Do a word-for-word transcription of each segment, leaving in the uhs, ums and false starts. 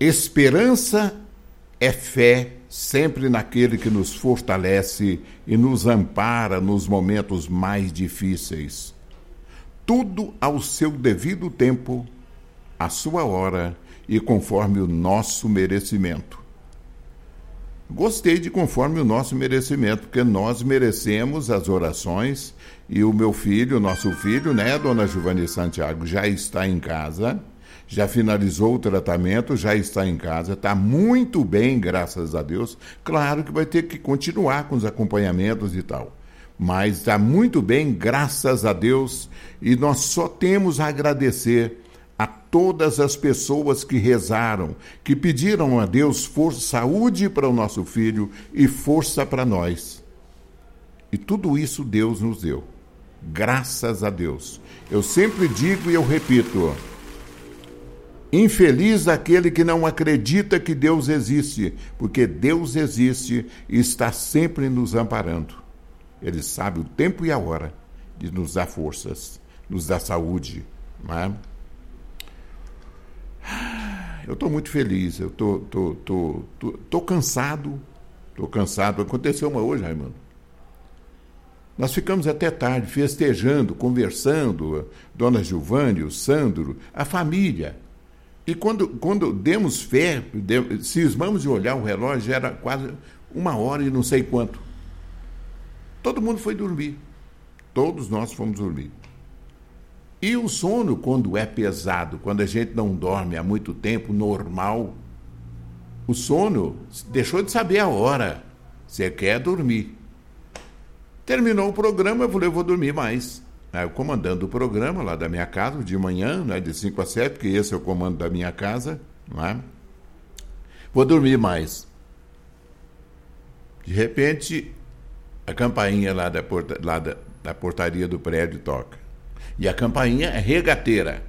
Esperança é fé sempre naquele que nos fortalece e nos ampara nos momentos mais difíceis. Tudo ao seu devido tempo, à sua hora e conforme o nosso merecimento. Gostei de conforme o nosso merecimento, porque nós merecemos as orações e o meu filho, nosso filho, né, dona Giovanni Santiago, já está em casa, já finalizou o tratamento, já está em casa, está muito bem, graças a Deus. Claro que vai ter que continuar com os acompanhamentos e tal, mas está muito bem, graças a Deus, e nós só temos a agradecer a todas as pessoas que rezaram, que pediram a Deus força, saúde para o nosso filho e força para nós. E tudo isso Deus nos deu. Graças a Deus. Eu sempre digo e eu repito, infeliz aquele que não acredita que Deus existe, porque Deus existe e está sempre nos amparando. Ele sabe o tempo e a hora de nos dar forças, nos dar saúde, não é? Eu estou muito feliz, eu estou tô, tô, tô, tô cansado, estou cansado. Aconteceu uma hoje, Raimundo. Nós ficamos até tarde festejando, conversando, dona Giovanni, o Sandro, a família. E quando, quando demos fé, demos, cismamos de olhar o relógio, já era quase uma hora e não sei quanto. Todo mundo foi dormir. Todos nós fomos dormir. E o sono, quando é pesado, quando a gente não dorme há muito tempo, normal, o sono deixou de saber a hora. Você quer dormir. Terminou o programa, eu falei, eu vou dormir mais. Aí, o comandante do programa, lá da minha casa, de manhã, né, de cinco a sete, porque esse é o comando da minha casa, não é? Vou dormir mais. De repente, a campainha lá da, porta, lá da, da portaria do prédio toca. E a campainha é regateira.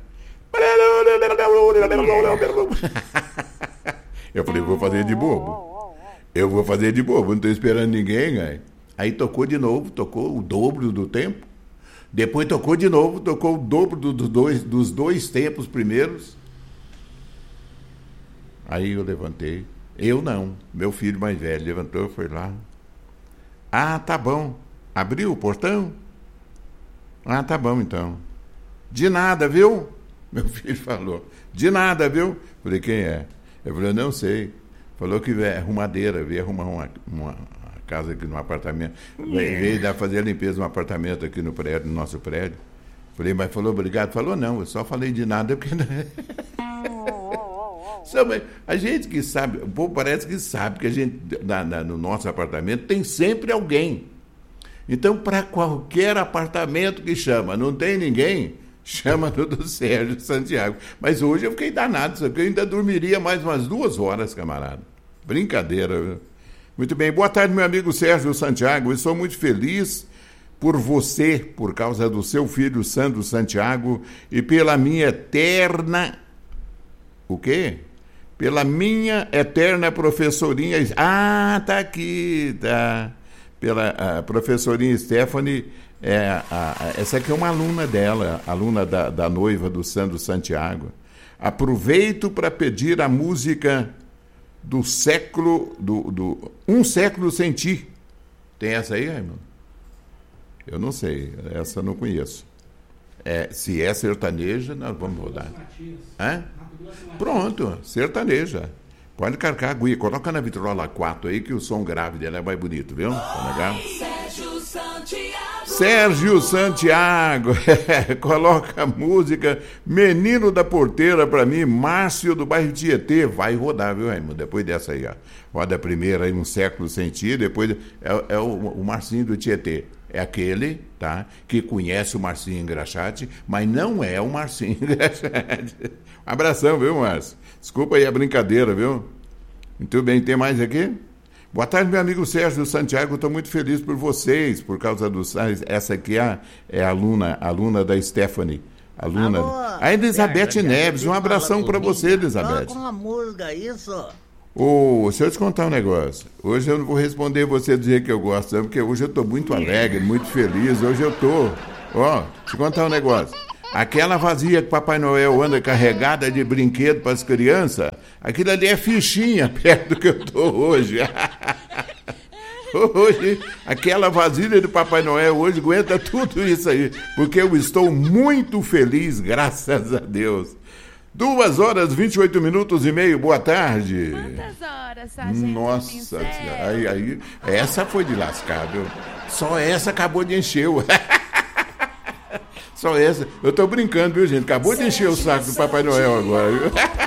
Eu falei, vou fazer de bobo. Eu vou fazer de bobo, não estou esperando ninguém. Aí. aí tocou de novo, tocou o dobro do tempo. Depois tocou de novo, tocou o dobro do, do dois, dos dois tempos primeiros. Aí eu levantei. Eu não, meu filho mais velho levantou, foi lá. Ah, tá bom. Abriu o portão? Ah, tá bom, então. De nada, viu? Meu filho falou. De nada, viu? Falei, quem é? Eu falei, não sei. Falou que é arrumadeira, veio arrumar uma, uma casa aqui no apartamento. Veio dar fazer a limpeza no apartamento aqui no prédio, no nosso prédio. Falei, mas falou obrigado? Falou, não, eu só falei de nada porque... A gente que sabe, o povo parece que sabe que a gente, na, na, no nosso apartamento, tem sempre alguém. Então, para qualquer apartamento que chama, não tem ninguém, chama no do Sérgio Santiago. Mas hoje eu fiquei danado, porque eu ainda dormiria mais umas duas horas, camarada. Brincadeira, viu? Muito bem, boa tarde, meu amigo Sérgio Santiago. Eu sou muito feliz por você, por causa do seu filho Sandro Santiago e pela minha eterna... O quê? Pela minha eterna professorinha... Ah, tá aqui, tá... Pela a professorinha Stephanie, é, a, a, essa aqui é uma aluna dela, aluna da, da noiva do Sandro Santiago. Aproveito para pedir a música do século, do, do Um Século Sem Ti. Tem essa aí, Raimundo? Eu não sei, essa eu não conheço. É, se é sertaneja, nós vamos rodar. Hã? Pronto, sertaneja. Pode carcar a aguinha, coloca na vitrola quatro aí que o som grave dela é mais bonito, viu? Tá legal? Sérgio Santiago. Sérgio Santiago. Coloca a música Menino da Porteira pra mim, Márcio do bairro Tietê. Vai rodar, viu, Raimundo? Depois dessa aí, ó. Roda a primeira aí, Um Século Sem Ti, depois é, é o, o Marcinho do Tietê. É aquele, tá, que conhece o Marcinho Engraxate, mas não é o Marcinho Engraxate. Um abração, viu, Márcio? Desculpa aí a brincadeira, viu? Muito bem, tem mais aqui? Boa tarde, meu amigo Sérgio Santiago. Estou muito feliz por vocês, por causa do... Essa aqui é a, é a aluna, a aluna da Stephanie. Aluna. Alô, a Elizabeth Sérgio, Neves. Um abração para você, Elizabeth. Toca uma música, isso... Ô, oh, deixa eu te contar um negócio. Hoje eu não vou responder você do jeito que eu gosto, porque hoje eu estou muito alegre, muito feliz. Hoje eu estou. Ó, oh, te contar um negócio. Aquela vasilha que Papai Noel anda carregada de brinquedo para as crianças, aquilo ali é fichinha perto do que eu estou hoje. Hoje, aquela vasilha do Papai Noel hoje aguenta tudo isso aí, porque eu estou muito feliz, graças a Deus. Duas horas, vinte e oito minutos e meio, boa tarde. Quantas horas, sargento? Nossa Senhora, aí, aí, essa foi de lascar, viu? Só essa acabou de encher o... Só essa. Eu tô brincando, viu, gente? Acabou de encher o saco do Papai Noel agora, viu?